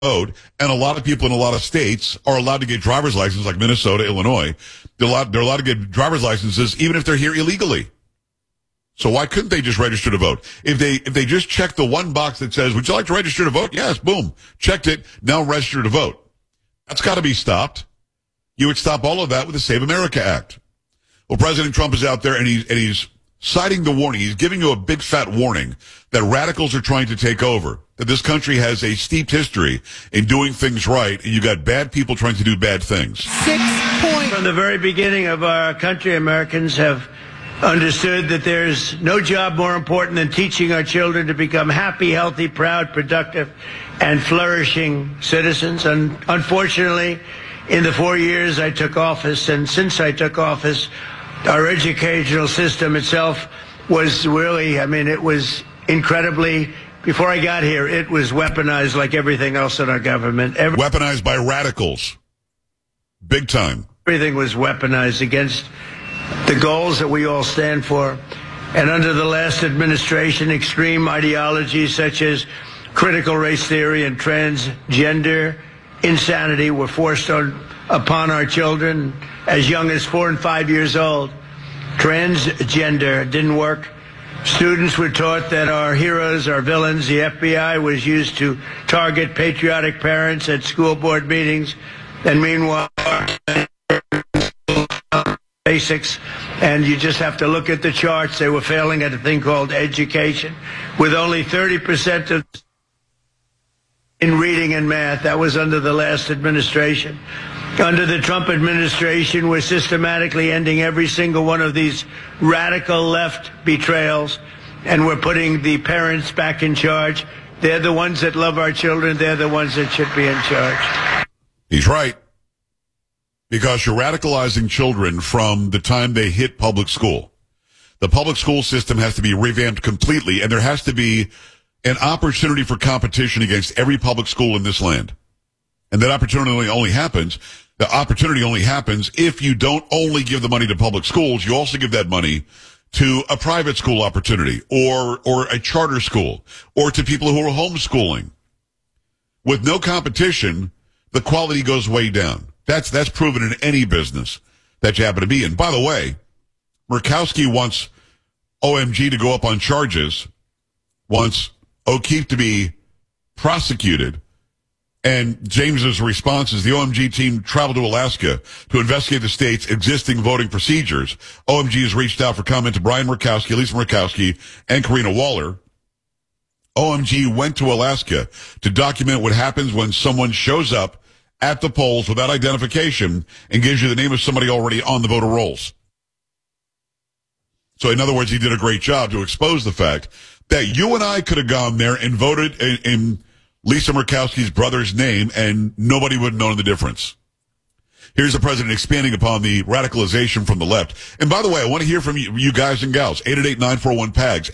vote, and a lot of people in a lot of states are allowed to get driver's licenses, like Minnesota, Illinois. They're allowed to get driver's licenses even if they're here illegally. So why couldn't they just register to vote? If they just check the one box that says, would you like to register to vote? Yes, boom. Checked it. Now register to vote. That's got to be stopped. You would stop all of that with the Save America Act. Well, President Trump is out there and he's citing the warning. He's giving you a big fat warning that radicals are trying to take over, that this country has a steeped history in doing things right, and you got bad people trying to do bad things. 6 points. From the very beginning of our country, Americans have understood that there's no job more important than teaching our children to become happy, healthy, proud, productive, and flourishing citizens. And unfortunately, in the 4 years I took office, and since I took office, our educational system itself was really, it was incredibly, before I got here, it was weaponized like everything else in our government. Weaponized by radicals. Big time. Everything was weaponized against the goals that we all stand for. And under the last administration, extreme ideologies such as critical race theory and transgender insanity were forced upon our children as young as 4 and 5 years old. Transgender didn't work. Students were taught that our heroes are villains. The FBI was used to target patriotic parents at school board meetings. And meanwhile, basics, and you just have to look at the charts. They were failing at a thing called education, with only 30% of in reading and math. That was under the last administration. Under the Trump administration, we're systematically ending every single one of these radical left betrayals, and we're putting the parents back in charge. They're the ones that love our children. They're the ones that should be in charge. He's right. Because you're radicalizing children from the time they hit public school. The public school system has to be revamped completely, and there has to be an opportunity for competition against every public school in this land. And that opportunity only happens if you don't only give the money to public schools, you also give that money to a private school opportunity or a charter school or to people who are homeschooling. With no competition, the quality goes way down. That's proven in any business that you happen to be in. By the way, Murkowski wants OMG to go up on charges, wants O'Keefe to be prosecuted, and James's response is the OMG team traveled to Alaska to investigate the state's existing voting procedures. OMG has reached out for comment to Brian Murkowski, Lisa Murkowski, and Karina Waller. OMG went to Alaska to document what happens when someone shows up at the polls without identification and gives you the name of somebody already on the voter rolls. So in other words, he did a great job to expose the fact that you and I could have gone there and voted in Lisa Murkowski's brother's name and nobody would have known the difference. Here's the president expanding upon the radicalization from the left. And by the way, I want to hear from you guys and gals. 888-941-PAGS,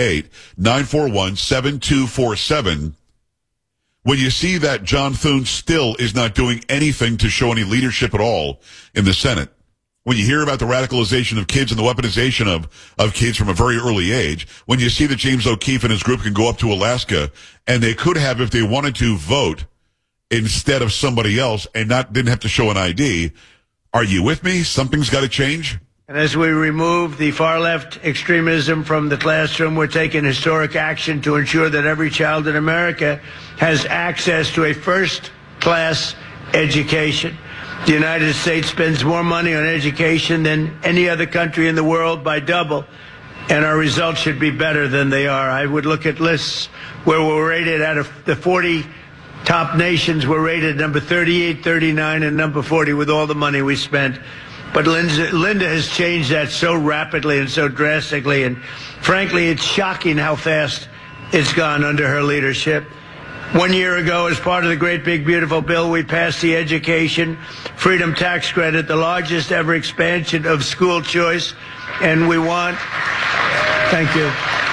888-941-7247. When you see that John Thune still is not doing anything to show any leadership at all in the Senate, when you hear about the radicalization of kids and the weaponization of kids from a very early age, when you see that James O'Keefe and his group can go up to Alaska and they could have, if they wanted to, vote instead of somebody else and didn't have to show an ID, are you with me? Something's got to change. And as we remove the far-left extremism from the classroom, we're taking historic action to ensure that every child in America has access to a first-class education. The United States spends more money on education than any other country in the world by double, and our results should be better than they are. I would look at lists where we're rated out of the 40 top nations, we're rated number 38, 39, and number 40 with all the money we spent. But Linda has changed that so rapidly and so drastically, and frankly, it's shocking how fast it's gone under her leadership. 1 year ago, as part of the great big beautiful bill, we passed the Education Freedom Tax Credit, the largest ever expansion of school choice, and we want, thank you,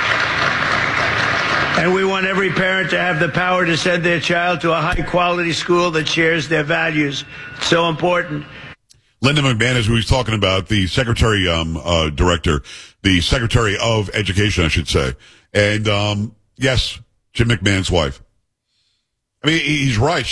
and we want every parent to have the power to send their child to a high-quality school that shares their values. It's so important. Linda McMahon, who he's talking about, the secretary, the secretary of education, I should say. And, yes, Jim McMahon's wife. I mean, he's right.